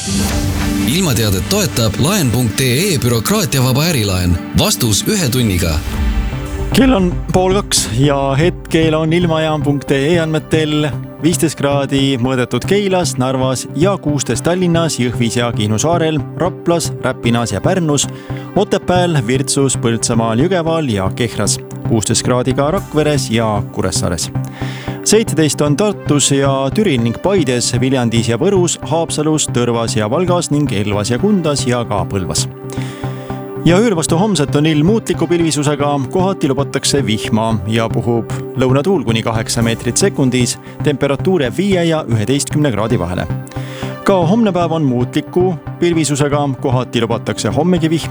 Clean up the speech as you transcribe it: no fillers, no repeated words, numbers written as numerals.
Ilmateadet toetab laen.ee bürokraatiavaba ärilaen. Vastus 1 tunniga. Kell on 1:30 ja hetkel on ilmajaam.ee andmetel 15 kraadi mõõdetud Keilas, Narvas ja 16 Tallinnas, Jõhvis ja Kihnu saarel, Raplas, Räpinas ja Pärnus, Otepääl, Virtsus, Põltsamaal, Jõgeval ja Kehras, 16 kraadi ka Rakveres ja Kuressaares. 17 on Tartus ja Türil ning Paides, Viljandis ja Võrus, Haapsalus, Tõrvas ja Valgas ning Elvas ja Kundas ja ka Põlvas. Ja ööl vastu homset on ilm muutliku pilvisusega, kohati lubatakse vihma ja puhub lõunatuul kuni 8 meetrit sekundis, temperatuur 5 ja 11 kraadi vahele. Ka homne päev on muutliku pilvisusega, kohati lubatakse hommegi vihma.